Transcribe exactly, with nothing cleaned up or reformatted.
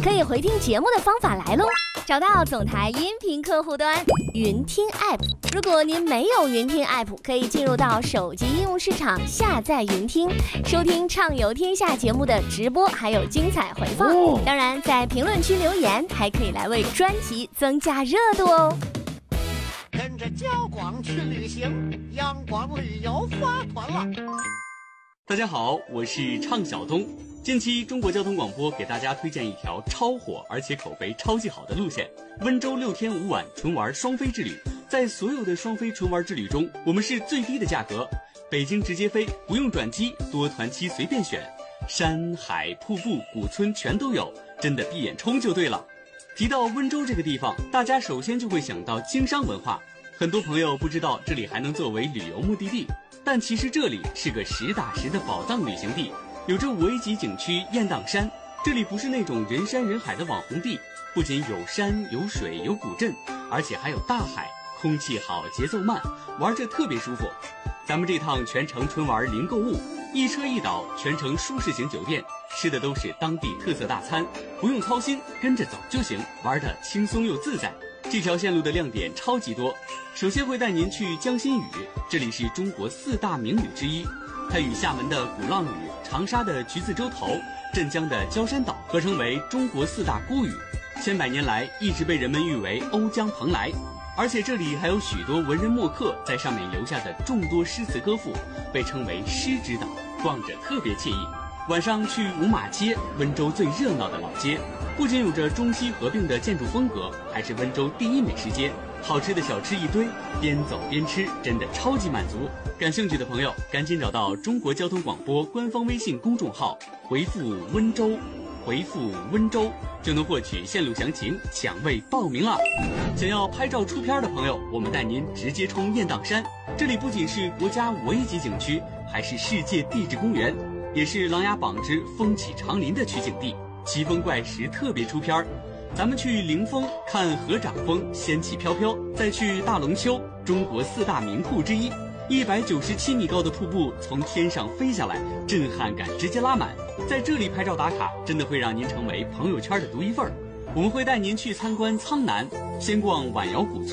可以回听节目的方法来喽。找到总台音频客户端云听 App， 如果您没有云听 App， 可以进入到手机应用市场下载云听，收听畅游天下节目的直播还有精彩回放。哦、当然在评论区留言还可以来为专辑增加热度哦。 跟着焦广去旅行，央广旅游发团了。 大家好，我是畅晓东。近期中国交通广播给大家推荐一条超火而且口碑超级好的路线——温州六天五晚纯玩双飞之旅。在所有的双飞纯玩之旅中，我们是最低的价格，北京直接飞，不用转机，多团期随便选，山海瀑布古村全都有，真的闭眼冲就对了。提到温州这个地方，大家首先就会想到经商文化，很多朋友不知道这里还能作为旅游目的地，但其实这里是个实打实的宝藏旅行地，有着五 A 级景区雁荡山。这里不是那种人山人海的网红地，不仅有山有水有古镇，而且还有大海，空气好节奏慢，玩着特别舒服。咱们这趟全程纯玩零购物，一车一岛，全程舒适型酒店，吃的都是当地特色大餐，不用操心，跟着走就行，玩得轻松又自在。这条线路的亮点超级多，首先会带您去江心屿，这里是中国四大名屿之一，它与厦门的鼓浪屿、长沙的橘子洲头、镇江的焦山岛合称为中国四大孤屿，千百年来一直被人们誉为瓯江蓬莱。而且这里还有许多文人墨客在上面留下的众多诗词歌赋，被称为诗之岛，逛着特别惬意。晚上去五马街，温州最热闹的老街，不仅有着中西合并的建筑风格，还是温州第一美食街，好吃的小吃一堆，边走边吃，真的超级满足。感兴趣的朋友赶紧找到中国交通广播官方微信公众号，回复温州，回复温州就能获取线路详情，抢位报名了。想要拍照出片的朋友，我们带您直接冲雁荡山，这里不仅是国家五 A 级景区，还是世界地质公园，也是琅琊榜之风起长林的取景地，奇峰怪石特别出片。咱们去灵峰看合掌峰，仙气飘飘，再去大龙湫，中国四大名瀑之一，一百九十七米高的瀑布从天上飞下来，震撼感直接拉满。在这里拍照打卡，真的会让您成为朋友圈的独一份儿。我们会带您去参观苍南，先逛晚窑古村。